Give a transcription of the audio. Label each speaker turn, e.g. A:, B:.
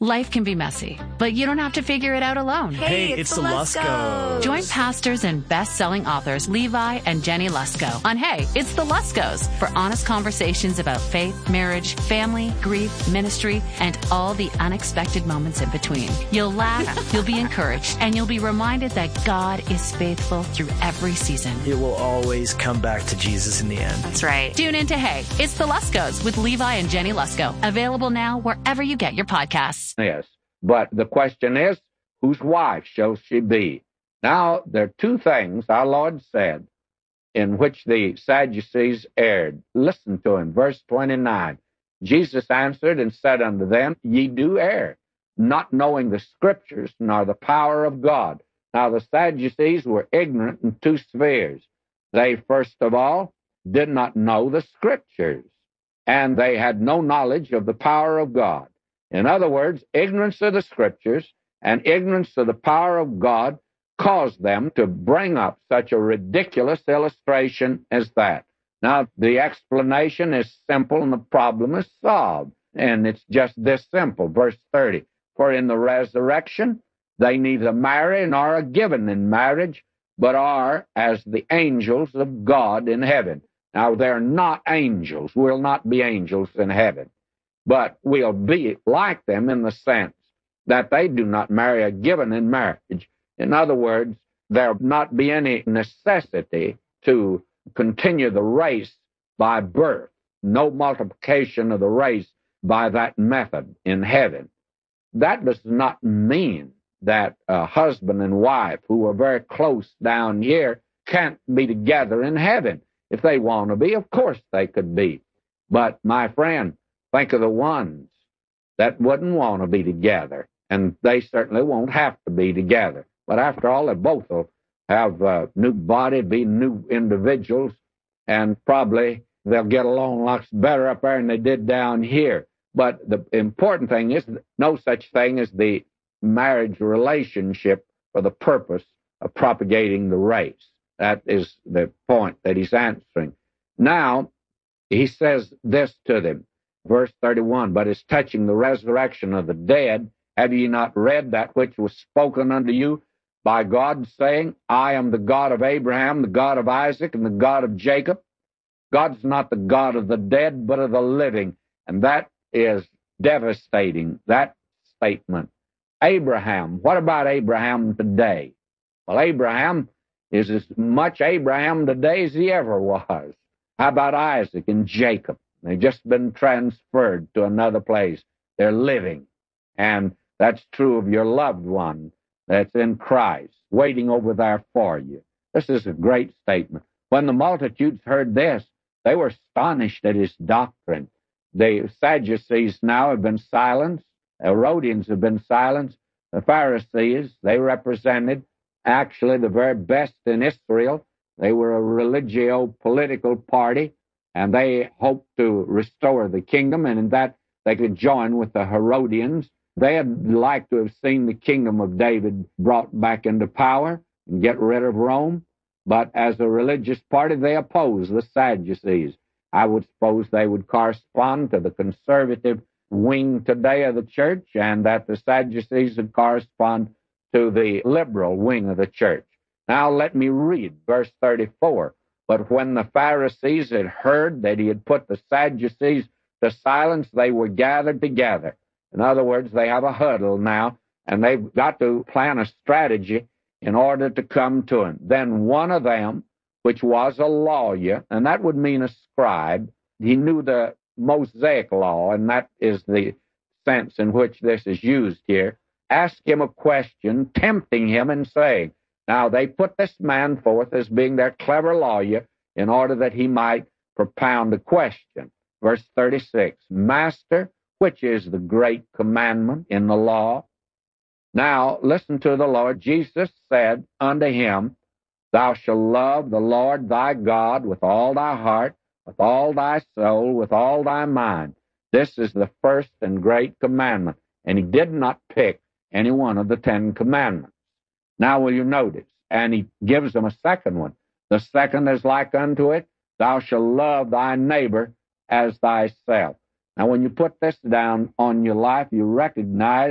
A: Life can be messy, but you don't have to figure it out alone.
B: Hey, it's the Luskos.
A: Join pastors and best-selling authors Levi and Jenny Lusko on Hey, It's the Luskos for honest conversations about faith, marriage, family, grief, ministry, and all the unexpected moments in between. You'll laugh, you'll be encouraged, and you'll be reminded that God is faithful through every season.
B: It will always come back to Jesus in the end.
A: That's right. Tune in to Hey, It's the Luskos with Levi and Jenny Lusko. Available now wherever you get your podcasts.
C: Yes, but the question is, whose wife shall she be? Now, there are two things our Lord said in which the Sadducees erred. Listen to him, verse 29. Jesus answered and said unto them, Ye do err, not knowing the Scriptures nor the power of God. Now, the Sadducees were ignorant in two spheres. They, first of all, did not know the Scriptures, and they had no knowledge of the power of God. In other words, ignorance of the Scriptures and ignorance of the power of God caused them to bring up such a ridiculous illustration as that. Now, the explanation is simple and the problem is solved. And it's just this simple. Verse 30, For in the resurrection they neither marry nor are given in marriage, but are as the angels of God in heaven. Now, they're not angels, will not be angels in heaven. But we'll be like them in the sense that they do not marry or given in marriage. In other words, there'll not be any necessity to continue the race by birth, no multiplication of the race by that method in heaven. That does not mean that a husband and wife who are very close down here can't be together in heaven. If they want to be, of course they could be. But, my friend, think of the ones that wouldn't want to be together, and they certainly won't have to be together. But after all, they both will have a new body, be new individuals, and probably they'll get along lots better up there than they did down here. But the important thing is no such thing as the marriage relationship for the purpose of propagating the race. That is the point that he's answering. Now, he says this to them. Verse 31, But as touching the resurrection of the dead, have ye not read that which was spoken unto you by God, saying, I am the God of Abraham, the God of Isaac, and the God of Jacob? God's not the God of the dead, but of the living. And that is devastating, that statement. Abraham, what about Abraham today? Well, Abraham is as much Abraham today as he ever was. How about Isaac and Jacob? They've just been transferred to another place. They're living. And that's true of your loved one that's in Christ, waiting over there for you. This is a great statement. When the multitudes heard this, they were astonished at his doctrine. The Sadducees now have been silenced. The Herodians have been silenced. The Pharisees, they represented actually the very best in Israel. They were a religio-political party, and they hoped to restore the kingdom, and in that they could join with the Herodians. They had liked to have seen the kingdom of David brought back into power and get rid of Rome, but as a religious party, they opposed the Sadducees. I would suppose they would correspond to the conservative wing today of the church, and that the Sadducees would correspond to the liberal wing of the church. Now let me read verse 34. But when the Pharisees had heard that he had put the Sadducees to silence, they were gathered together. In other words, they have a huddle now, and they've got to plan a strategy in order to come to him. Then one of them, which was a lawyer, and that would mean a scribe, he knew the Mosaic law, and that is the sense in which this is used here, asked him a question, tempting him and saying, now, they put this man forth as being their clever lawyer in order that he might propound a question. Verse 36, Master, which is the great commandment in the law? Now, listen to the Lord. Jesus said unto him, Thou shalt love the Lord thy God with all thy heart, with all thy soul, with all thy mind. This is the first and great commandment. And he did not pick any one of the 10 commandments. Now will you notice? And he gives them a second one. The second is like unto it, Thou shalt love thy neighbor as thyself. Now when you put this down on your life, you recognize